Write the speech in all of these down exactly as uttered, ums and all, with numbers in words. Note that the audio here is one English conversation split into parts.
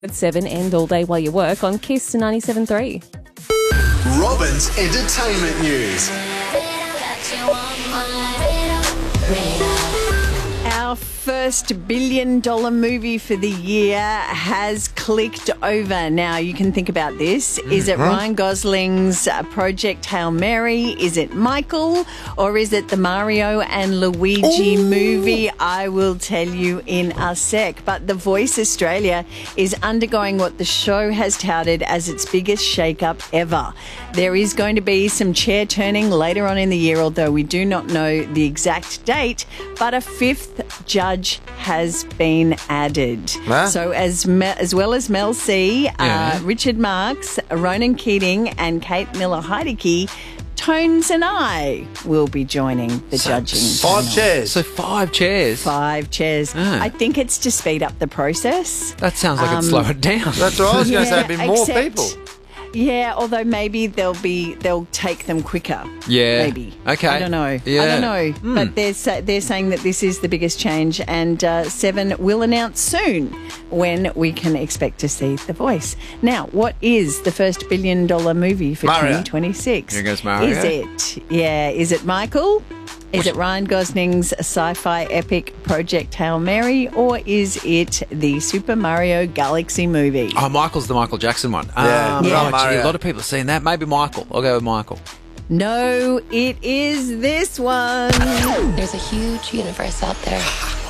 At seven and all day while you work on Kiss ninety-seven point three. Robin's Entertainment News. Our first billion dollar movie for the year has clicked over. Now, you can think about this. Is it Ryan Gosling's uh, Project Hail Mary? Is it Michael? Or is it the Mario and Luigi Ooh. movie? I will tell you in a sec. But The Voice Australia is undergoing what the show has touted as its biggest shake-up ever. There is going to be some chair turning later on in the year, although we do not know the exact date, but a fifth judge has been added. Huh? So as me- as well as Mel C, Yeah. uh, Richard Marx, Ronan Keating and Kate Miller-Heidke, Tones and I will be joining the judging Five panel. chairs. So five chairs. Five chairs. Ah. I think it's to speed up the process. That sounds like it'd slow it down. That's what I was going to say. It'd be more except- people. Yeah, although maybe they'll be they'll take them quicker. Yeah. maybe. Okay. I don't know. I Yeah. don't know. Hmm. But they're sa- they're saying that this is the biggest change, and uh, Seven will announce soon when we can expect to see The Voice. Now, what is the first billion dollar movie for Mario. twenty twenty-six? Here goes Mario. Is it? Yeah. Is it Michael? Is it Ryan Gosling's sci-fi epic Project Hail Mary, or is it the Super Mario Galaxy movie? Oh, Michael's the Michael Jackson one. Yeah, Um, yeah. oh, gee, Mario. a lot of people have seen that. Maybe Michael. I'll go with Michael. No, it is this one. There's a huge universe out there.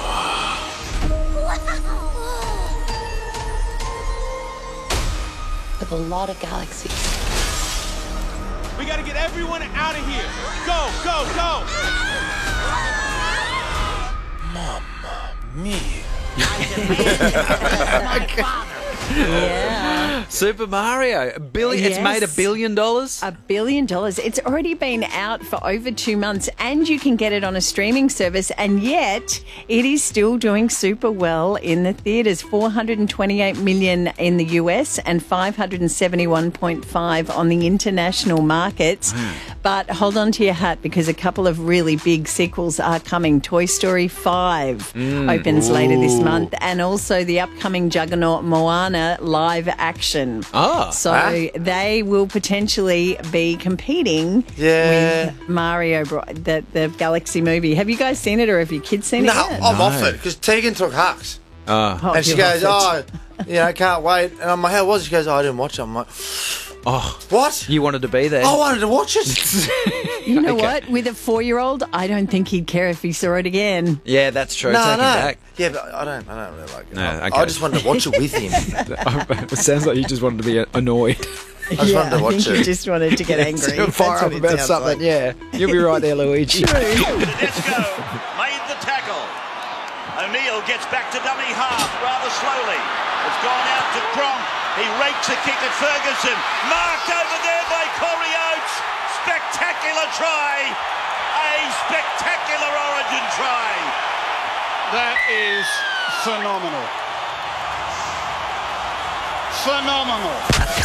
With a lot of galaxies. We gotta get everyone out of here. Go, go, go. Yeah. Super Mario. A billion. It's made a Yes. billion dollars. A billion dollars. It's already been out for over two months and you can get it on a streaming service, and yet it is still doing super well in the theatres. four hundred twenty-eight million in the U S and five hundred seventy-one point five on the international markets. But hold on to your hat, because a couple of really big sequels are coming. Toy Story five opens later this month, and also the upcoming juggernaut Moana live action. Ah. So Ah. they will potentially be competing Yeah. with Mario, Bro- the, the Galaxy movie. Have you guys seen it, or have your kids seen No, it yet? I'm off it because Tegan took Hux. Oh. Oh, And she you're goes, off it. oh, you know, can't wait. And I'm like, how was it? She goes, oh, I didn't watch it. I'm like, Oh. what? You wanted to be there. I wanted to watch it. You know Okay. what? With a four-year-old, I don't think he'd care if he saw it again. Yeah, that's true. no, Take no. it back. Yeah, but I don't, I don't really like it. No, I, okay. I just wanted to watch it with him. It sounds like you just wanted to be annoyed. I just wanted to I watch think it. you just wanted to get angry. That's Fire what up it about sounds something. like. Yeah, you'll be right there, Luigi. Tedesco made the tackle. O'Neill gets back to dummy half rather slowly. It's gone out to Cronk. He rakes a kick at Ferguson. Marked over there by Corey Oates. Spectacular try. A spectacular Origin try. That is phenomenal. Phenomenal.